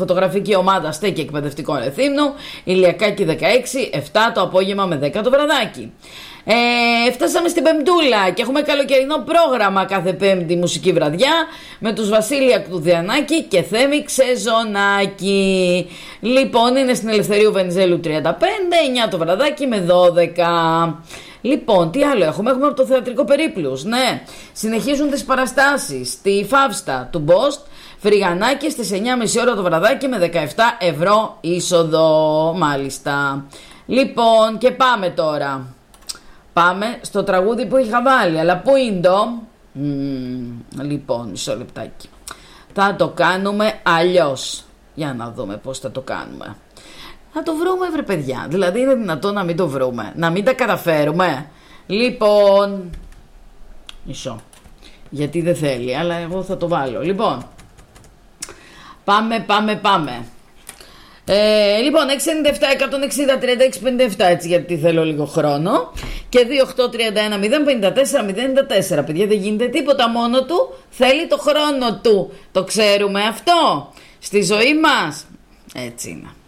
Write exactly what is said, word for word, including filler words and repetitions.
φωτογραφική ομάδα Στέκη Εκπαιδευτικών Ρεθύμνου, Ηλιακάκη δεκαέξι, επτά το απόγευμα με δέκα το βραδάκι. Ε, φτάσαμε στην Πεμπτούλα και έχουμε καλοκαιρινό πρόγραμμα κάθε Πέμπτη μουσική βραδιά με τους Βασίλη Ακτουδιανάκη και Θέμη Ξεζονάκη. Λοιπόν, είναι στην Ελευθερίου Βενιζέλου τριάντα πέντε, εννιά το βραδάκι με δώδεκα. Λοιπόν, τι άλλο έχουμε, έχουμε από το Θεατρικό Περίπλους, ναι. Συνεχίζουν τις παραστάσεις στη Φαύστα του Μπόστ, Φρυγανάκη στις εννιά και μισή ώρα το βραδάκι με δεκαεπτά ευρώ είσοδο, μάλιστα. Λοιπόν, και πάμε τώρα. Πάμε στο τραγούδι που είχα βάλει, αλλά πού είναι το... Mm, λοιπόν, μισό λεπτάκι. Θα το κάνουμε αλλιώς. Για να δούμε πώς θα το κάνουμε. Να το βρούμε, βρε παιδιά. Δηλαδή είναι δυνατόν να μην το βρούμε, να μην τα καταφέρουμε? Λοιπόν, μισό, γιατί δεν θέλει, αλλά εγώ θα το βάλω. Λοιπόν, πάμε, πάμε, πάμε. Ε, λοιπόν, έξι εννιά επτά, εκατόν εξήντα, τριάντα έξι πενήντα επτά, έτσι, γιατί θέλω λίγο χρόνο. Και δύο οκτώ τριάντα ένα μηδέν πενήντα τέσσερα μηδέν τέσσερα. Παιδιά, δεν γίνεται τίποτα μόνο του, θέλει το χρόνο του. Το ξέρουμε αυτό στη ζωή μας. Έτσι είναι.